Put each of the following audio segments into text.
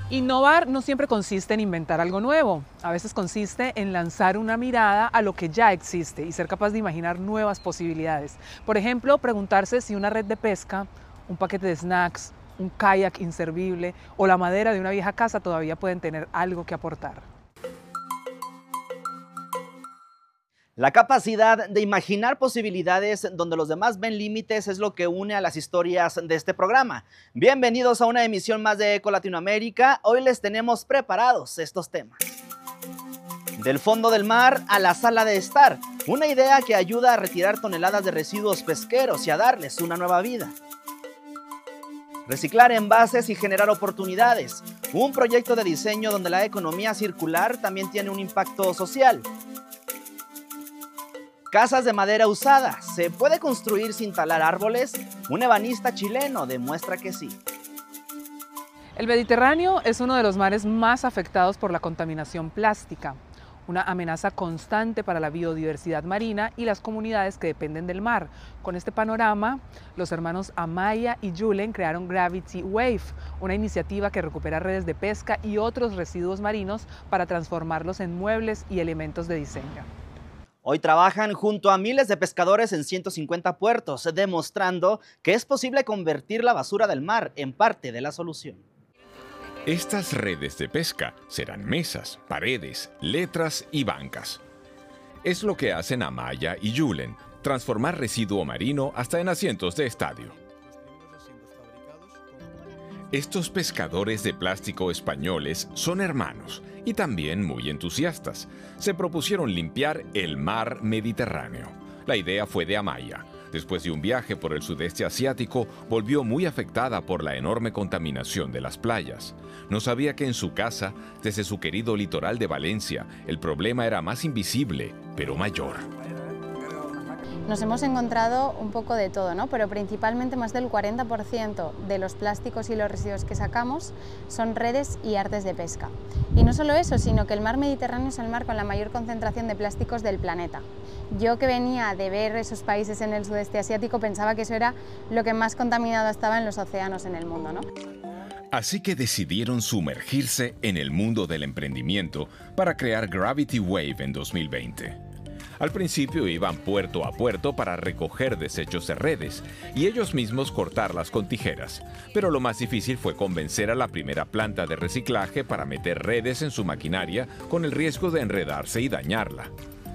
Innovar no siempre consiste en inventar algo nuevo, a veces consiste en lanzar una mirada a lo que ya existe y ser capaz de imaginar nuevas posibilidades. Por ejemplo, preguntarse si una red de pesca, un paquete de snacks, un kayak inservible o la madera de una vieja casa todavía pueden tener algo que aportar. La capacidad de imaginar posibilidades donde los demás ven límites es lo que une a las historias de este programa. Bienvenidos a una emisión más de Eco Latinoamérica. Hoy les tenemos preparados estos temas. Del fondo del mar a la sala de estar, una idea que ayuda a retirar toneladas de residuos pesqueros y a darles una nueva vida. Reciclar envases y generar oportunidades, un proyecto de diseño donde la economía circular también tiene un impacto social. Casas de madera usada, ¿se puede construir sin talar árboles? Un ebanista chileno demuestra que sí. El Mediterráneo es uno de los mares más afectados por la contaminación plástica, una amenaza constante para la biodiversidad marina y las comunidades que dependen del mar. Con este panorama, los hermanos Amaya y Julen crearon Gravity Wave, una iniciativa que recupera redes de pesca y otros residuos marinos para transformarlos en muebles y elementos de diseño. Hoy trabajan junto a miles de pescadores en 150 puertos, demostrando que es posible convertir la basura del mar en parte de la solución. Estas redes de pesca serán mesas, paredes, letras y bancas. Es lo que hacen Amaya y Julen, transformar residuo marino hasta en asientos de estadio. Estos pescadores de plástico españoles son hermanos y también muy entusiastas. Se propusieron limpiar el mar Mediterráneo. La idea fue de Amaya. Después de un viaje por el sudeste asiático, volvió muy afectada por la enorme contaminación de las playas. No sabía que en su casa, desde su querido litoral de Valencia, el problema era más invisible, pero mayor. Nos hemos encontrado un poco de todo, ¿no? Pero principalmente más del 40% de los plásticos y los residuos que sacamos son redes y artes de pesca. Y no solo eso, sino que el mar Mediterráneo es el mar con la mayor concentración de plásticos del planeta. Yo que venía de ver esos países en el sudeste asiático pensaba que eso era lo que más contaminado estaba en los océanos en el mundo, ¿no? Así que decidieron sumergirse en el mundo del emprendimiento para crear Gravity Wave en 2020. Al principio iban puerto a puerto para recoger desechos de redes y ellos mismos cortarlas con tijeras. Pero lo más difícil fue convencer a la primera planta de reciclaje para meter redes en su maquinaria con el riesgo de enredarse y dañarla.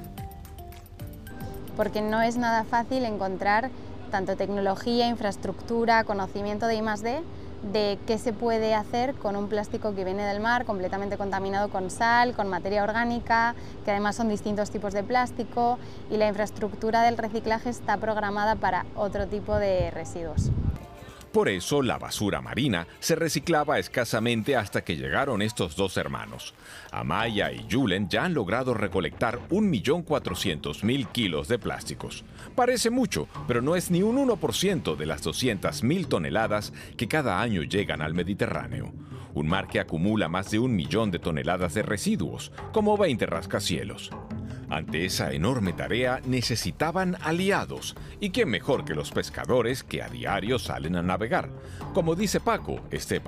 Porque no es nada fácil encontrar tanto tecnología, infraestructura, conocimiento de I+D, de qué se puede hacer con un plástico que viene del mar, completamente contaminado con sal, con materia orgánica, que además son distintos tipos de plástico, y la infraestructura del reciclaje está programada para otro tipo de residuos. Por eso la basura marina se reciclaba escasamente hasta que llegaron estos dos hermanos. Amaya y Julen ya han logrado recolectar 1.400.000 kilos de plásticos. Parece mucho, pero no es ni un 1% de las 200.000 toneladas que cada año llegan al Mediterráneo. Un mar que acumula más de 1 millón de toneladas de residuos, como 20 rascacielos. Ante esa enorme tarea necesitaban aliados, y quién mejor que los pescadores que a diario salen a navegar. Como dice Paco, este